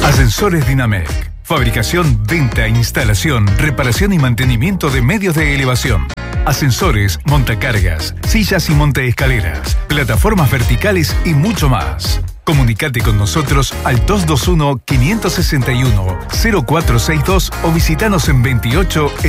Ascensores Dinamec. Fabricación, venta, instalación, reparación y mantenimiento de medios de elevación. Ascensores, montacargas, sillas y montaescaleras, plataformas verticales y mucho más. Comunicate con nosotros al 221-561-0462 o visitanos en 28